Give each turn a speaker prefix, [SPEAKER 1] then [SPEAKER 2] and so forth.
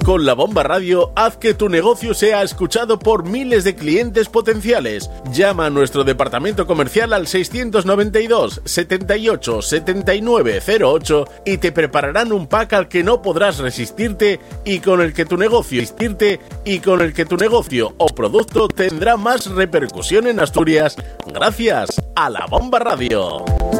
[SPEAKER 1] Con La Bomba Radio, haz que tu negocio sea escuchado por miles de clientes potenciales. Llama a nuestro departamento comercial al 692 78 79 08 y te prepararán un pack al que no podrás resistirte y con el que tu negocio o producto tendrá más repercusión en Asturias gracias a La Bomba Radio.